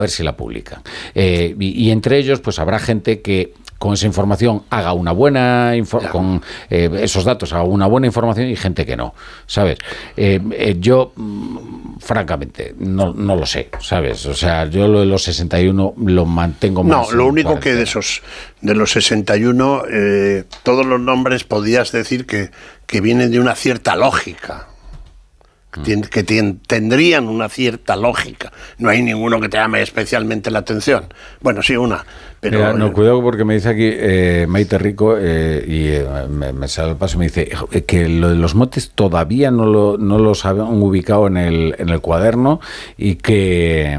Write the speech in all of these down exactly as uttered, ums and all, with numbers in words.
a ver si la publican. Eh, y, y entre ellos, pues habrá gente que con esa información haga una buena info- con eh, esos datos haga una buena información y gente que no, ¿sabes? Eh, eh, yo, mm, francamente, no, no lo sé, ¿sabes? O sea, yo lo de los sesenta y uno lo mantengo más. No, lo único que de esos, de los sesenta y uno, eh, todos los nombres podías decir que, que vienen de una cierta lógica. Que tien, tendrían una cierta lógica. No hay ninguno que te llame especialmente la atención. Bueno, sí, una. Pero Mira, no, cuidado porque me dice aquí eh, Maite Rico eh, y eh, me, me sale el paso y me dice eh, que lo de los motes todavía no, lo, no los habían ubicado en el, en el cuaderno y que...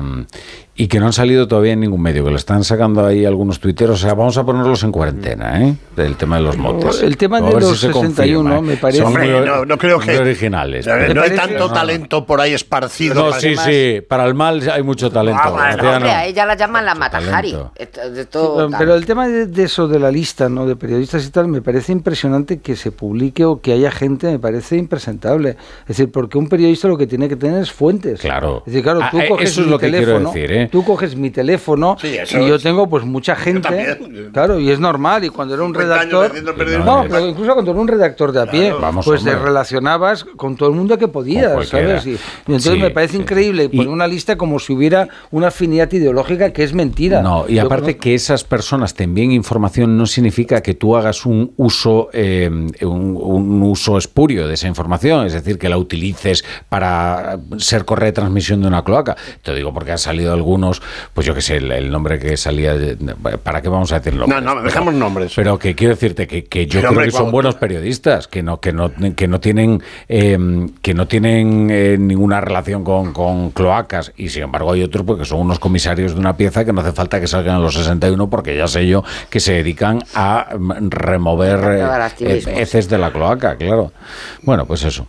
y que no han salido todavía en ningún medio, que lo están sacando ahí algunos tuiteros. O sea, vamos a ponerlos en cuarentena, ¿eh? El tema de los motes. El tema de los si sesenta y uno, me parece... Hombre, muy, no, no creo que... originales. No, no hay tanto no. talento por ahí esparcido. No, sí, más. sí. Para el mal hay mucho talento. Ah, bueno, hombre, a ella la llaman la Matajari. De todo, sí, pero el tema de, de eso, de la lista, ¿no? De periodistas y tal, me parece impresionante que se publique o que haya gente, me parece impresentable. Es decir, porque un periodista lo que tiene que tener es fuentes. Claro. Es decir, claro, tú ah, coges eso es mi lo que teléfono, quiero decir, ¿eh? Tú coges mi teléfono sí, eso y yo es. tengo pues mucha gente, claro, y es normal, y cuando era un redactor, no, pero incluso cuando era un redactor de a pie, claro, vamos, pues hombre. te relacionabas con todo el mundo que podías, ¿sabes? Y, y entonces sí, me parece sí. increíble poner una lista como si hubiera una afinidad ideológica que es mentira. No, y yo aparte conozco... que esas personas te envíen información no significa que tú hagas un uso eh, un, un uso espurio de esa información, es decir, que la utilices para ser correa de transmisión de una cloaca. Te digo porque han salido algunos, pues yo qué sé, el, el nombre que salía, de, ¿para qué vamos a decir nombres? No, no, dejamos pero, nombres. Pero que quiero decirte que, que yo pero, creo hombre, que son cuando... buenos periodistas, que no, que no, que no tienen eh, que no tienen eh, ninguna relación con, con cloacas, y sin embargo hay otros porque son unos comisarios de una pieza que no hace falta que salgan a los sesenta y uno porque ya sé yo que se dedican a remover eh, heces de la cloaca, claro. Bueno, pues eso.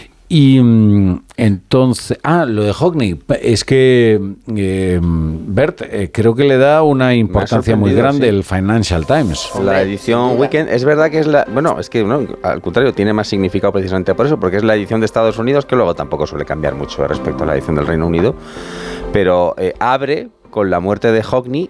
Y entonces, ah, lo de Hockney, es que eh, Bert, eh, creo que le da una importancia muy grande sí. el Financial Times. La edición Weekend, es verdad que es la, bueno, es que no, al contrario, tiene más significado precisamente por eso, porque es la edición de Estados Unidos, que luego tampoco suele cambiar mucho respecto a la edición del Reino Unido, pero eh, abre con la muerte de Hockney,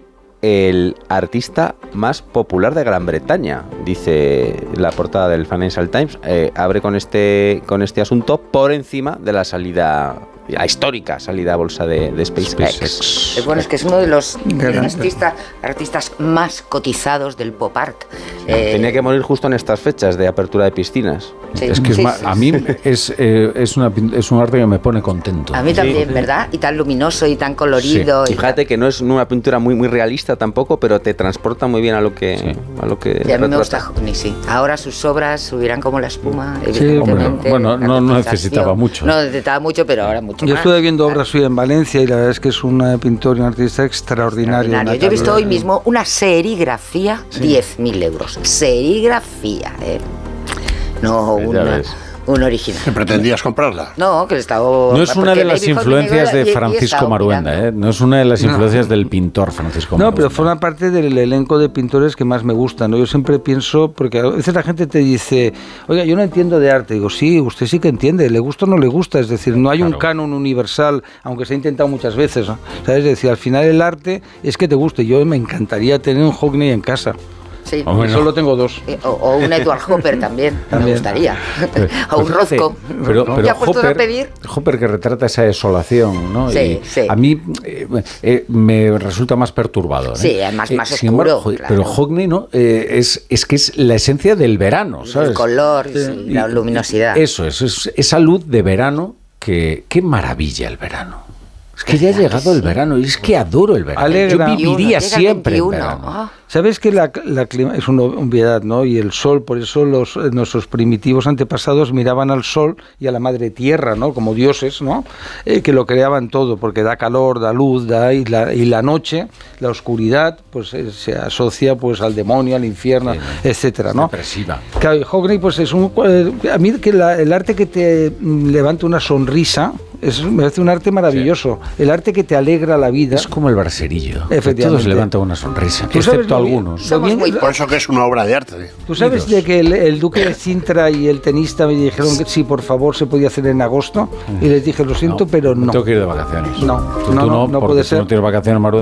el artista más popular de Gran Bretaña, dice la portada del Financial Times, eh, abre con este, con este asunto por encima de la salida, la histórica salida a bolsa de, de SpaceX. SpaceX. Bueno, es que es uno de los artistas, artistas más cotizados del pop art. Sí, eh, tenía que morir justo en estas fechas de apertura de piscinas. Sí, es que es sí, más, sí, a mí es, eh, es, una, es un arte que me pone contento. A mí también, sí. ¿verdad? Y tan luminoso y tan colorido. Sí. Y fíjate que no es una pintura muy, muy realista tampoco, pero te transporta muy bien a lo que... Sí. A lo que y a mí me gusta Hockney, sí. Ahora sus obras subirán como la espuma, sí, evidentemente. Bueno, no, no necesitaba mucho. No necesitaba mucho, pero ahora mucho Yo más. Estuve viendo obras suyas en Valencia y la verdad es que es un pintor y un artista extraordinario. extraordinario. Yo he visto hoy mismo una serigrafía, sí. diez mil euros. Serigrafía, ¿eh? No una... un original. ¿Que pretendías comprarla? No, que estaba... No es una de las influencias de Francisco Maruenda, ¿eh? No es una de las influencias no. del pintor Francisco Maruenda. No, pero forma parte del elenco de pintores que más me gustan, ¿no? Yo siempre pienso, porque a veces la gente te dice, oiga, yo no entiendo de arte. Digo, sí, usted sí que entiende, le gusta o no le gusta. Es decir, no hay claro. un canon universal, aunque se ha intentado muchas veces, ¿no? ¿Sabes? Es decir, al final el arte es que te guste. Yo me encantaría tener un Hockney en casa. Sí. Oh, bueno. Solo tengo dos. O, o un Edward Hopper también, también. me gustaría. Pero, o un Rothko. Pero, pero ¿Ya puestos a pedir? Hopper que retrata esa desolación, ¿no? Sí, y sí. A mí eh, eh, me resulta más perturbador. ¿eh? Sí, es más, más eh, oscuro. Embargo, joder, claro. Pero Hockney, ¿no? Eh, es, es que es la esencia del verano, ¿sabes? El color, sí, sí, la luminosidad. Eso, eso es esa luz de verano que... ¡Qué maravilla el verano! Es que ya ha llegado el verano y es que adoro el verano. Alegra. Yo viviría siempre en verano. Ah. ¿Sabes que la, la clima es una obviedad, ¿no? Y el sol, por eso los nuestros primitivos antepasados miraban al sol y a la madre tierra, ¿no? Como dioses, ¿no? Eh, que lo creaban todo, porque da calor, da luz, da y la, y la noche, la oscuridad, pues eh, se asocia pues al demonio, al infierno, sí, etcétera, ¿no? Depresiva. Claro, Hockney, pues es un eh, a mí que la, el arte que te levanta una sonrisa es, me parece un arte maravilloso. Sí. El arte que te alegra la vida. Es como el braserillo. Efectivamente. Todos levantan una sonrisa, excepto algunos. Bien, bien, por eso que es una obra de arte. ¿Tú sabes de que el, el duque de Sintra y el tenista me dijeron que sí, por favor, se podía hacer en agosto? Y les dije, lo siento, no, pero no. Tengo que ir de vacaciones. No, tú, no, tú no, no puede ser. Tú no tienes vacaciones, Maru.